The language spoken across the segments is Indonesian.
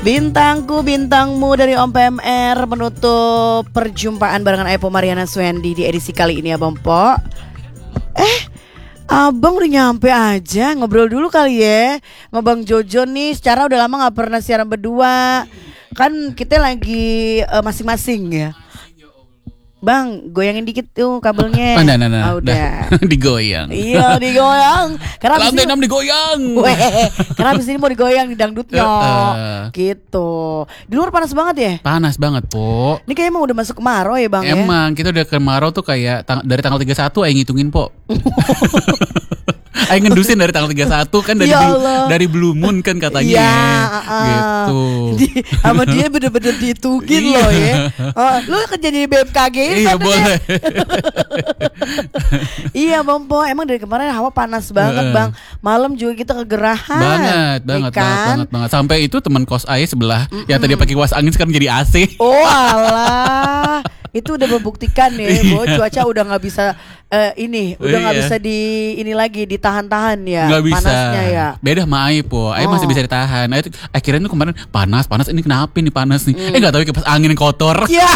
Bintangku bintangmu dari Om PMR menutup perjumpaan barengan Epo Mariana Swendi di edisi kali ini ya Bang Po. Abang udah nyampe aja, ngobrol dulu kali ya. Ngobang Jojo nih, secara udah lama gak pernah siaran berdua. Kan kita lagi masing-masing ya. Bang, goyangin dikit tuh kabelnya. Nah, udah. Digoyang. Iya, digoyang. Karena lantai 6 digoyang. Karena abis ini mau digoyang di dangdutnya. Gitu. Di luar panas banget ya? Panas banget, Po. Ini kayaknya emang udah masuk kemarau ya, Bang ya? Emang, kita udah kemarau tuh kayak dari tanggal 31 ayo ngitungin, Po. Ayo ngendusin dari tanggal 31 kan dari Blue Moon kan katanya. Iya, gitu. Sama dia bener-bener dihitungin loh ya. Lu kerja di BMKG iya boleh. Iya Bang Po, emang dari kemarin hawa panas banget Bang. Malam juga kita kegerahan. Banget. Sampai itu teman kos Aye sebelah yang tadi pakai kipas angin sekarang jadi AC. Oh alah. Itu udah membuktikan ya bahwa cuaca udah nggak bisa udah nggak bisa ini lagi ditahan-tahan ya. Nggak bisa. Panasnya ya. Beda sama Aye, Po. Aye masih bisa ditahan. Akhirnya tuh kemarin panas ini kenapa nih panas nih? Nggak tahu kipas angin kotor. Ya.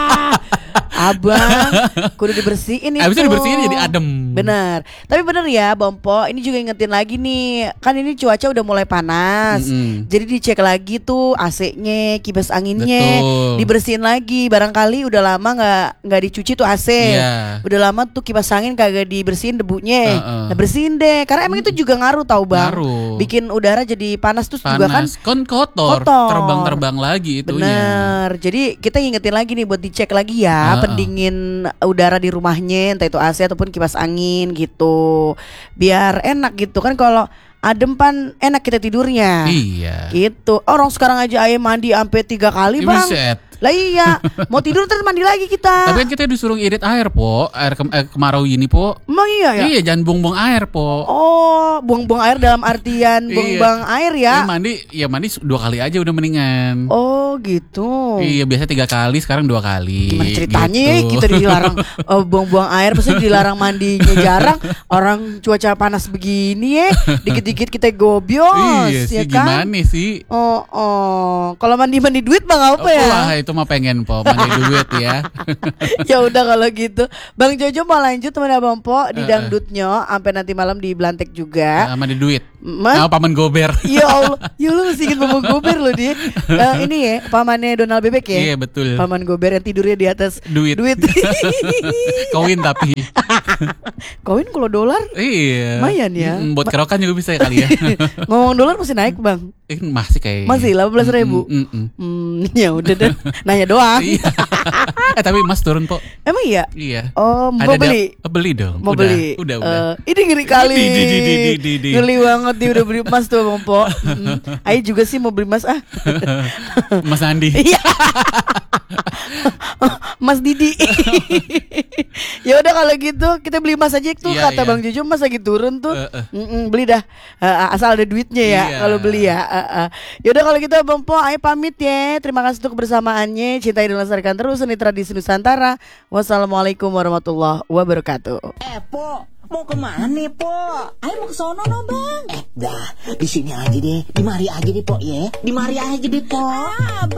Abang, kudu dibersihin itu. Abisnya dibersihin jadi adem. Bener. Tapi bener ya Bang Po, ini juga ingetin lagi nih. Kan ini cuaca udah mulai panas. Jadi dicek lagi tuh AC-nya, kipas anginnya. Betul. Dibersihin lagi. Barangkali udah lama nggak dicuci tuh AC. Iya. Udah lama tuh kipas angin kagak dibersihin debunya. Nah bersihin deh. Karena emang itu juga ngaruh tau Bang. Ngaruh. Bikin udara jadi panas terus juga kan kotor. Terbang-terbang lagi itunya. Bener. Jadi kita ingetin lagi nih buat dicek lagi ya. Pendingin udara di rumahnya, entah itu AC ataupun kipas angin gitu, biar enak gitu kan. Kalau adem pan enak kita tidurnya. Iya. Gitu. Orang sekarang aja Ayah mandi sampai 3 kali Bang. Lah iya, mau tidur terus mandi lagi kita. Tapi kan kita disuruh irit air, Po. Air kemarau ini, Po. Emang iya ya? Iya, jangan buang-buang air, Po. Oh, buang-buang air dalam artian buang-buang air ya? Mandi 2 kali aja udah mendingan. Oh gitu. Iya, biasa 3 kali, sekarang 2 kali. Gimana ceritanya gitu. Kita dilarang buang-buang air, pasti dilarang mandinya jarang. Orang cuaca panas begini ya, dikit-dikit kita gobios. Iya sih, ya kan? gimana sih? Kalau mandi duit bang apa ya? Wah, itu mah pengen, Po, mandi duit ya. Ya udah kalau gitu, Bang Jojo mau lanjut teman Abang Po di dangdutnya sampai nanti malam di Blantek juga. Mandi duit. Paman Gober. Ya Allah, ya lu masih inget Paman Gober loh dia. Ini ya, pamannya Donald Bebek ya. Iya betul. Paman Gober yang tidurnya di atas duit. Koin tapi. Koin kalau dolar? Iya. Lumayan ya. Buat kerokan juga bisa kali ya. Ngomong dolar masih naik Bang. Masih kayaknya. Masih 18.000. Ya udah deh. Nanya doang. Iya. Tapi emas turun, Po. Emang iya? Iya. Oh, mau beli? Beli dong. Mau beli? Udah. Ini ngeri kali. Di. Ngeri banget dia udah beli emas tuh Bang Po. Ayo juga sih mau beli emas Mas Andi. Iya. Mas Didi. Ya udah kalau gitu kita beli emas aja tuh kata Bang Jojo emas lagi turun tuh. Beli dah. Asal ada duitnya ya kalau beli ya. Ya udah kalau gitu Bang Po, ayo pamit ya. Terima kasih untuk kebersamaannya. Cintai dan lestarikan terus seni tradisi Nusantara. Wassalamualaikum warahmatullahi wabarakatuh. Po, mau kemana nih, Po? Ayo mau ke sono no, Bang. Dah, di sini aja deh. Di mari aja deh, Po ya. Di mari aja deh, Po.